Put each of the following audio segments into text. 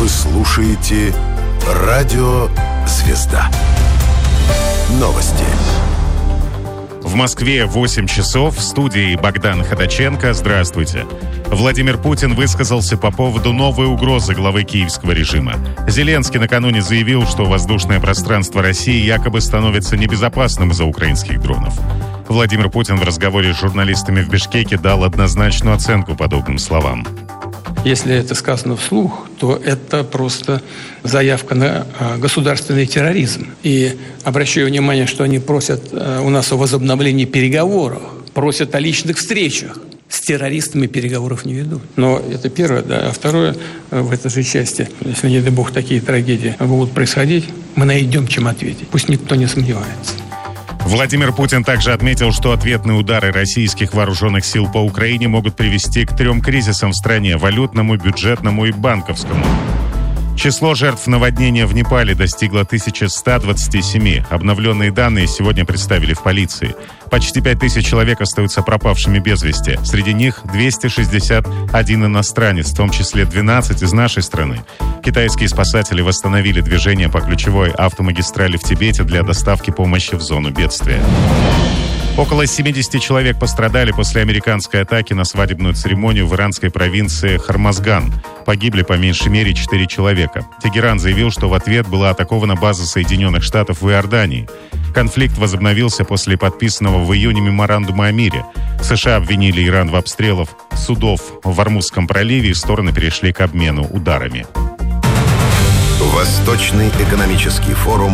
Вы слушаете «Радио Звезда». Новости. В Москве 8 часов. В студии Богдан Ходаченко. Здравствуйте. Владимир Путин высказался по поводу новой угрозы главы киевского режима. Зеленский накануне заявил, что воздушное пространство России якобы становится небезопасным из-за украинских дронов. Владимир Путин в разговоре с журналистами в Бишкеке дал однозначную оценку подобным словам. Если это сказано вслух, то это просто заявка на государственный терроризм. И обращаю внимание, что они просят у нас о возобновлении переговоров, просят о личных встречах. С террористами переговоров не ведут. Но это первое, да. А второе, в этой же части, если, не дай бог, такие трагедии будут происходить, мы найдем, чем ответить. Пусть никто не сомневается. Владимир Путин также отметил, что ответные удары российских вооруженных сил по Украине могут привести к 3 кризисам в стране – валютному, бюджетному и банковскому. Число жертв наводнения в Непале достигло 1127. Обновленные данные сегодня представили в полиции. Почти 5000 человек остаются пропавшими без вести. Среди них 261 иностранец, в том числе 12 из нашей страны. Китайские спасатели восстановили движение по ключевой автомагистрали в Тибете для доставки помощи в зону бедствия. Около 70 человек пострадали после американской атаки на свадебную церемонию в иранской провинции Хормазган. Погибли по меньшей мере 4 человека. Тегеран заявил, что в ответ была атакована база Соединенных Штатов в Иордании. Конфликт возобновился после подписанного в июне меморандума о мире. США обвинили Иран в обстрелах судов в Ормузском проливе, и стороны перешли к обмену ударами. Восточный экономический форум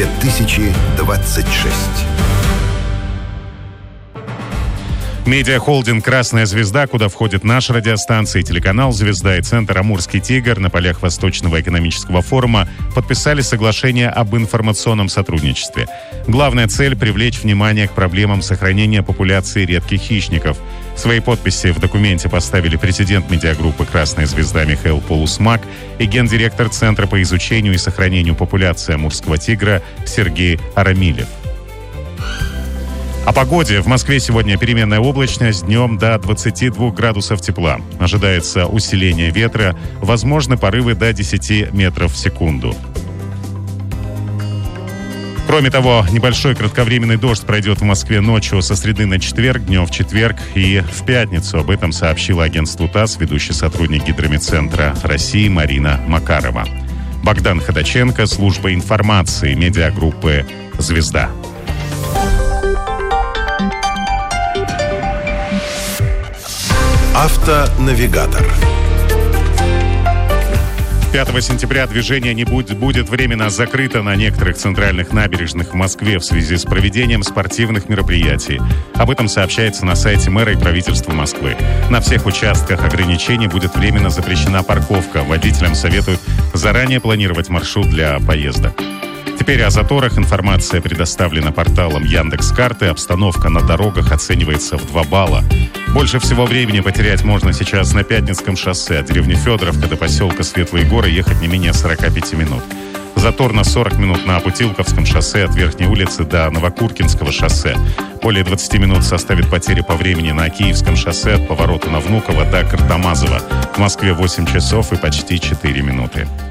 2026. Медиахолдинг «Красная звезда», куда входят наши радиостанции, телеканал «Звезда» и центр «Амурский тигр» на полях Восточного экономического форума подписали соглашение об информационном сотрудничестве. Главная цель – привлечь внимание к проблемам сохранения популяции редких хищников. Свои подписи в документе поставили президент медиагруппы «Красная звезда» Михаил Полусмак и гендиректор Центра по изучению и сохранению популяции амурского тигра Сергей Арамилев. О погоде. В Москве сегодня переменная облачность, днем до 22 градусов тепла. Ожидается усиление ветра, возможны порывы до 10 метров в секунду. Кроме того, небольшой кратковременный дождь пройдет в Москве ночью со среды на четверг, днем в четверг и в пятницу. Об этом сообщила агентству ТАСС ведущий сотрудник Гидрометцентра России Марина Макарова. Богдан Ходаченко, служба информации медиагруппы «Звезда». Автонавигатор. 5 сентября движение не будет временно закрыто на некоторых центральных набережных в Москве в связи с проведением спортивных мероприятий. Об этом сообщается на сайте мэра и правительства Москвы. На всех участках ограничений будет временно запрещена парковка. Водителям советуют заранее планировать маршрут для поездок. Теперь о заторах. Информация предоставлена порталом Яндекс.Карты. Обстановка на дорогах оценивается в 2 балла. Больше всего времени потерять можно сейчас на Пятницком шоссе. От деревни Федоровка до поселка Светлые Горы ехать не менее 45 минут. Затор на 40 минут на Путилковском шоссе от Верхней улицы до Новокуркинского шоссе. Более 20 минут составит потери по времени на Киевском шоссе от поворота на Внуково до Картамазова. В Москве 8 часов и почти 4 минуты.